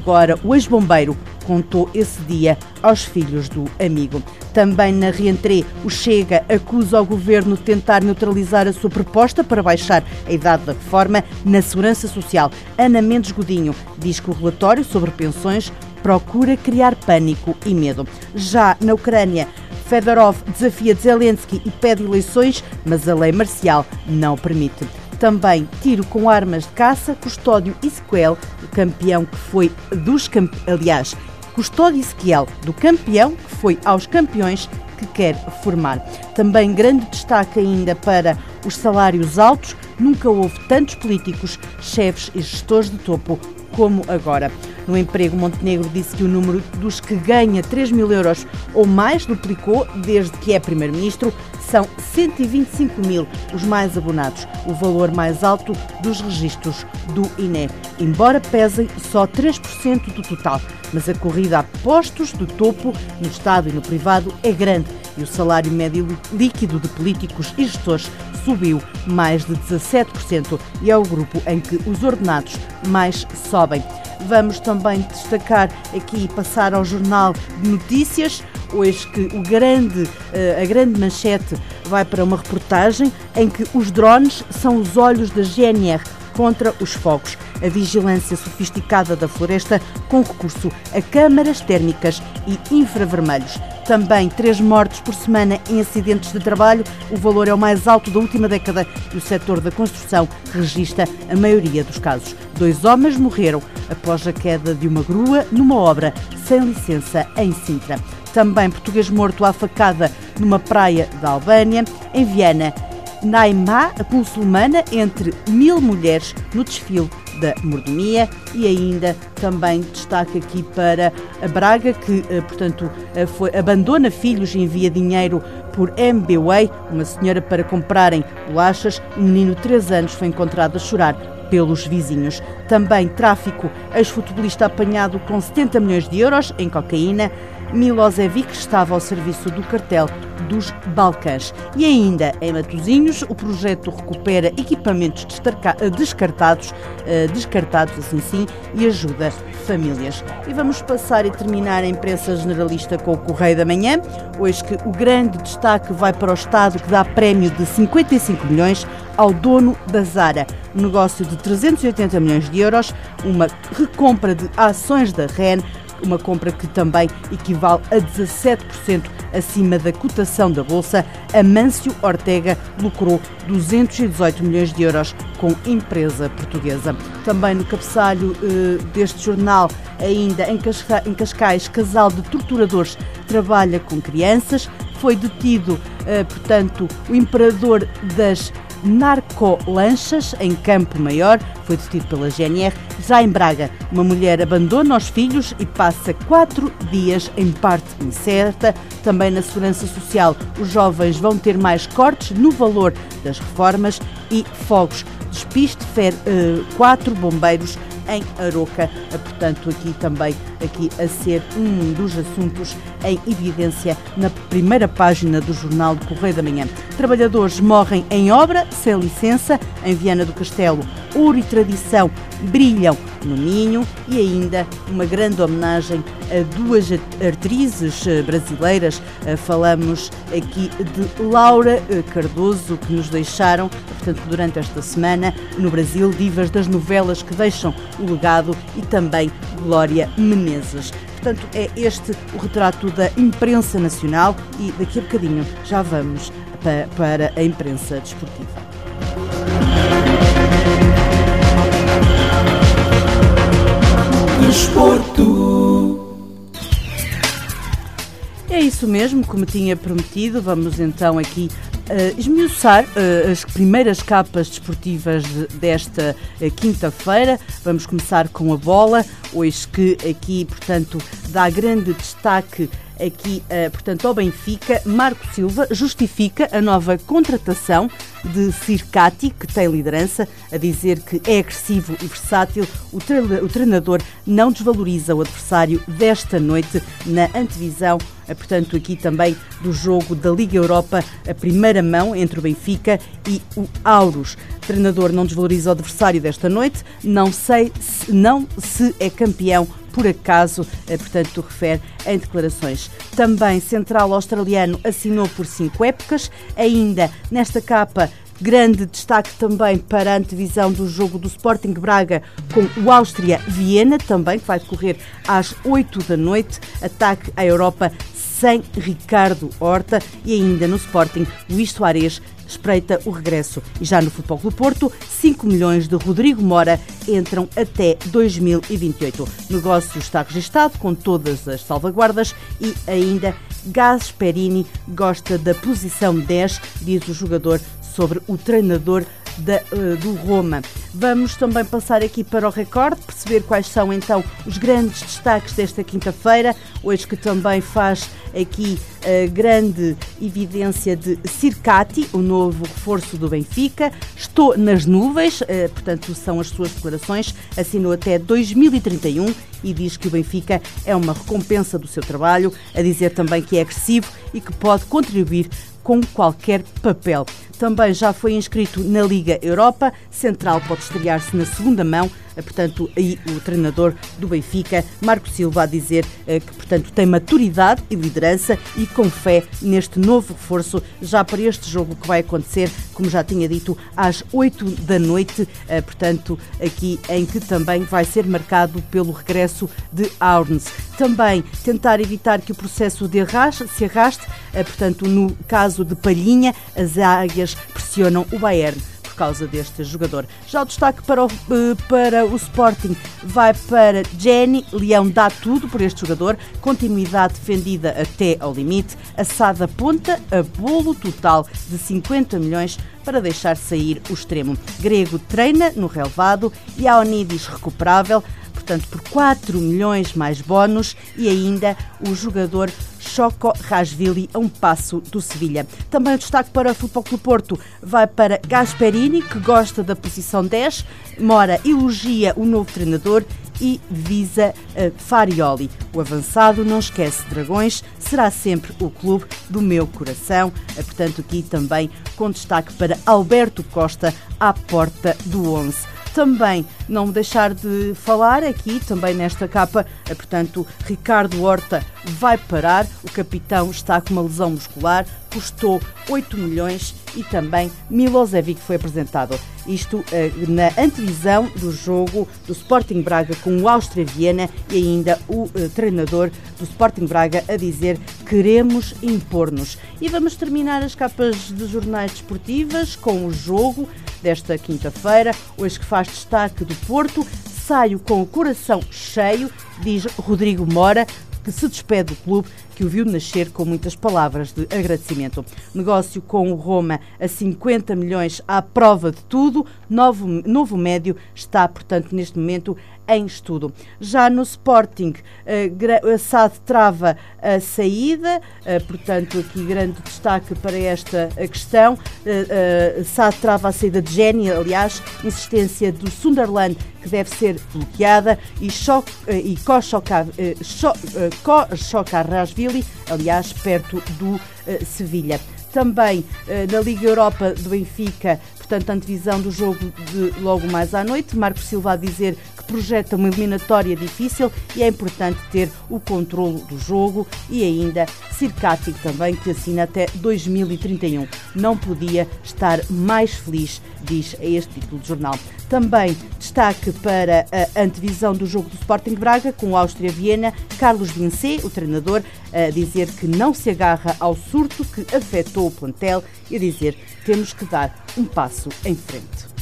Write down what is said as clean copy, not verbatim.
Agora, o ex-bombeiro contou esse dia aos filhos do amigo. Também na Reentrée, o Chega acusa o governo de tentar neutralizar a sua proposta para baixar a idade da reforma na Segurança Social. Ana Mendes Godinho diz que o relatório sobre pensões procura criar pânico e medo. Já na Ucrânia, Fedorov desafia Zelensky e pede eleições, mas a lei marcial não permite. Também tiro com armas de caça, Custódio Ezequiel, o campeão que foi Custódio Ezequiel, do campeão que foi aos campeões que quer formar. Também grande destaque ainda para os salários altos. Nunca houve tantos políticos, chefes e gestores de topo como agora. No emprego, Montenegro disse que o número dos que ganha 3 mil euros ou mais duplicou desde que é primeiro-ministro. São 125 mil os mais abonados, o valor mais alto dos registros do INE, embora pesem só 3% do total. Mas a corrida a postos do topo no Estado e no privado é grande e o salário médio líquido de políticos e gestores subiu mais de 17% e é o grupo em que os ordenados mais sobem. Vamos também destacar aqui, passar ao Jornal de Notícias, hoje que a grande manchete vai para uma reportagem em que os drones são os olhos da GNR contra os fogos. A vigilância sofisticada da floresta com recurso a câmaras térmicas e infravermelhos. Também 3 mortes por semana em acidentes de trabalho. O valor é o mais alto da última década e o setor da construção registra a maioria dos casos. 2 homens morreram após a queda de uma grua numa obra sem licença em Sintra. Também português morto à facada numa praia da Albânia. Em Viana, Naimá, a muçulmana, entre 1000 mulheres no desfile da mordomia. E ainda também destaque aqui para a Braga, que, abandona filhos e envia dinheiro por MBWay, uma senhora para comprarem bolachas. Um menino de 3 anos foi encontrado a chorar pelos vizinhos. Também tráfico, ex-futebolista apanhado com 70 milhões de euros em cocaína. Milosevic estava ao serviço do cartel dos Balcãs. E ainda em Matosinhos, o projeto recupera equipamentos descartados assim sim, e ajuda famílias. E vamos passar e terminar a imprensa generalista com o Correio da Manhã. Hoje que o grande destaque vai para o Estado, que dá prémio de 55 milhões ao dono da Zara. Um negócio de 380 milhões de euros, uma recompra de ações da REN, uma compra que também equivale a 17% acima da cotação da Bolsa. Amâncio Ortega lucrou 218 milhões de euros com empresa portuguesa. Também no cabeçalho deste jornal, ainda em Cascais, casal de torturadores trabalha com crianças. Foi detido, o imperador das narcolanchas em Campo Maior, foi detido pela GNR. Já em Braga, uma mulher abandona os filhos e passa 4 dias em parte incerta. Também na Segurança Social, os jovens vão ter mais cortes no valor das reformas e fogos. Despiste fere 4 bombeiros em Aroca, aqui a ser um dos assuntos em evidência na primeira página do jornal do Correio da Manhã. Trabalhadores morrem em obra sem licença em Viana do Castelo. Ouro e tradição brilham no Minho. E ainda uma grande homenagem a 2 atrizes brasileiras. Falamos aqui de Laura Cardoso, que nos deixaram, durante esta semana no Brasil, divas das novelas que deixam o legado, e também Glória Menezes. É este o retrato da imprensa nacional e daqui a bocadinho já vamos para a imprensa desportiva. Desporto. É isso mesmo, como tinha prometido, vamos então aqui esmiuçar as primeiras capas desportivas desta quinta-feira. Vamos começar com a bola, hoje que aqui, dá grande destaque aqui, ao Benfica. Marco Silva justifica a nova contratação de Circati, que tem liderança, a dizer que é agressivo e versátil. O treinador não desvaloriza o adversário desta noite na antevisão, aqui também do jogo da Liga Europa, a primeira mão entre o Benfica e o Aurus. O treinador não desvaloriza o adversário desta noite, não se é campeão por acaso, portanto, refere em declarações. Também central australiano assinou por 5 épocas, ainda nesta capa. Grande destaque também para a antevisão do jogo do Sporting Braga com o Áustria Viena, também que vai decorrer às 8 da noite. Ataque à Europa sem Ricardo Horta e ainda no Sporting, Luís Soares espreita o regresso. E já no Futebol Clube Porto, 5 milhões de Rodrigo Mora entram até 2028. O negócio está registado com todas as salvaguardas e ainda Gasperini gosta da posição 10, diz o jogador sobre o treinador do Roma. Vamos também passar aqui para o Record, perceber quais são então os grandes destaques desta quinta-feira, hoje que também faz aqui a grande evidência de Circati, o novo reforço do Benfica. Estou nas nuvens, portanto são as suas declarações, assinou até 2031 e diz que o Benfica é uma recompensa do seu trabalho, a dizer também que é agressivo e que pode contribuir com qualquer papel. Também já foi inscrito na Liga Europa, Central pode estrear-se na segunda mão, portanto, aí o treinador do Benfica, Marco Silva, a dizer que, portanto, tem maturidade e liderança e com fé neste novo reforço, já para este jogo que vai acontecer, como já tinha dito, às 8 da noite, portanto, aqui em que também vai ser marcado pelo regresso de Aurnes. Também tentar evitar que o processo se arraste, portanto, no caso de Palhinha, as águias pressionam o Bayern por causa deste jogador. Já o destaque para o Sporting vai para Jenny. Leão dá tudo por este jogador, continuidade defendida até ao limite, assada ponta a bolo total de 50 milhões para deixar sair o extremo. Grego treina no relevado e Aonidis recuperável, portanto por 4 milhões mais bónus e ainda o jogador Choco Rasvili a um passo do Sevilha. Também o destaque para o Futebol Clube Porto vai para Gasperini, que gosta da posição 10, Mora elogia o novo treinador e visa Farioli. O avançado não esquece Dragões, será sempre o clube do meu coração. Portanto, aqui também com destaque para Alberto Costa à porta do 11. Também não deixar de falar aqui, também nesta capa, portanto, Ricardo Horta vai parar, o capitão está com uma lesão muscular, custou 8 milhões e também Milosevic foi apresentado. Isto na antevisão do jogo do Sporting Braga com o Áustria Viena e ainda o treinador do Sporting Braga a dizer queremos impor-nos. E vamos terminar as capas de jornais desportivas com o jogo desta quinta-feira, hoje que faz destaque do Porto. Saio com o coração cheio, diz Rodrigo Mora, que se despede do clube que o viu nascer com muitas palavras de agradecimento. Negócio com o Roma a 50 milhões à prova de tudo. Novo médio está, portanto, neste momento em estudo. Já no Sporting, a SAD trava a saída, portanto, aqui grande destaque para esta questão. SAD trava a saída de Jenny, aliás, insistência do Sunderland que deve ser bloqueada e Kochokarashvili, aliás, perto do Sevilha. Também na Liga Europa do Benfica, portanto, a antevisão do jogo de logo mais à noite. Marco Silva a dizer que projeta uma eliminatória difícil e é importante ter o controlo do jogo. E ainda Circati também, que assina até 2031. Não podia estar mais feliz, diz a este título de jornal. Também destaque para a antevisão do jogo do Sporting Braga com o Áustria Viena. Carlos Vincé, o treinador, a dizer que não se agarra ao surto que afetou o plantel e a dizer temos que dar um passo em frente.